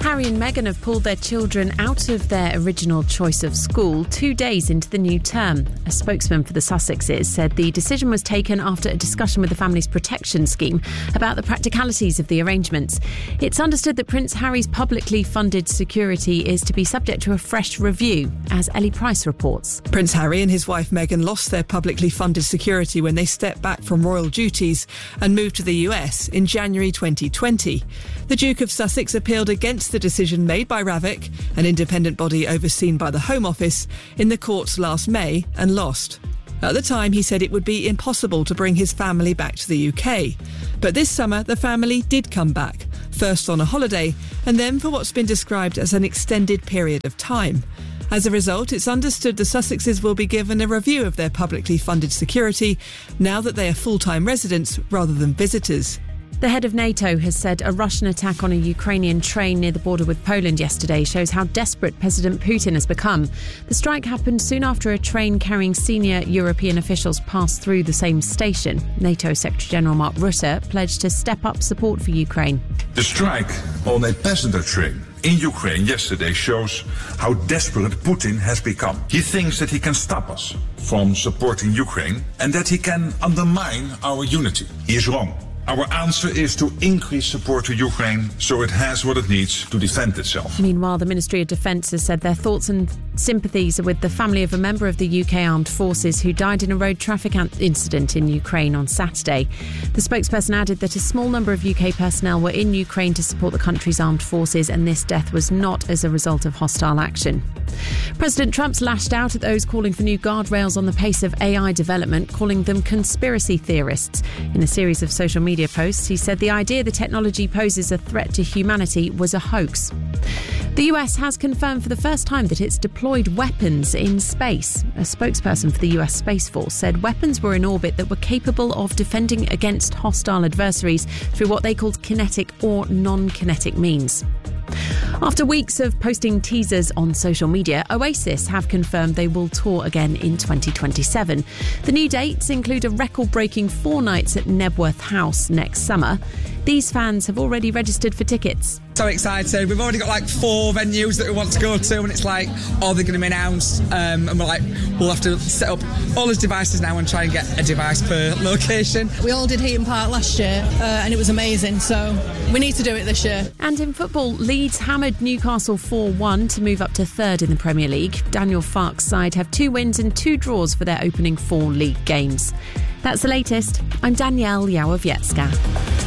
Harry and Meghan have pulled their children out of their original choice of school 2 days into the new term. A spokesman for the Sussexes said the decision was taken after a discussion with the family's protection scheme about the practicalities of the arrangements. It's understood that Prince Harry's publicly funded security is to be subject to a fresh review, as Ellie Price reports. Prince Harry and his wife Meghan lost their publicly funded security when they stepped back from royal duties and moved to the US in January 2020. The Duke of Sussex appealed against the decision made by Ravik, an independent body overseen by the Home Office, in the courts last May and lost. At the time, he said it would be impossible to bring his family back to the UK. But this summer, the family did come back, first on a holiday and then for what's been described as an extended period of time. As a result, it's understood the Sussexes will be given a review of their publicly funded security now that they are full-time residents rather than visitors. The head of NATO has said a Russian attack on a Ukrainian train near the border with Poland yesterday shows how desperate President Putin has become. The strike happened soon after a train carrying senior European officials passed through the same station. NATO Secretary-General Mark Rutte pledged to step up support for Ukraine. The strike on a passenger train in Ukraine yesterday shows how desperate Putin has become. He thinks that he can stop us from supporting Ukraine and that he can undermine our unity. He is wrong. Our answer is to increase support to Ukraine so it has what it needs to defend itself. Meanwhile, the Ministry of Defence has said their thoughts and sympathies are with the family of a member of the UK Armed Forces who died in a road traffic incident in Ukraine on Saturday. The spokesperson added that a small number of UK personnel were in Ukraine to support the country's armed forces, and this death was not as a result of hostile action. President Trump's lashed out at those calling for new guardrails on the pace of AI development, calling them conspiracy theorists. In a series of social media posts, he said the idea the technology poses a threat to humanity was a hoax. The US has confirmed for the first time that it's deployed weapons in space. A spokesperson for the US Space Force said weapons were in orbit that were capable of defending against hostile adversaries through what they called kinetic or non-kinetic means. After weeks of posting teasers on social media, Oasis have confirmed they will tour again in 2027. The new dates include a record-breaking 4 nights at Nebworth House next summer. These fans have already registered for tickets. So excited. We've already got 4 venues that we want to go to, and it's they're going to be announced, and we'll have to set up all those devices now and try and get a device per location. We all did Heaton Park last year and it was amazing, so we need to do it this year. And in football, Leeds hammered Newcastle 4-1 to move up to 3rd in the Premier League. Daniel Farke's side have 2 wins and 2 draws for their opening 4 league games. That's the latest. I'm Danielle Yawowiecka.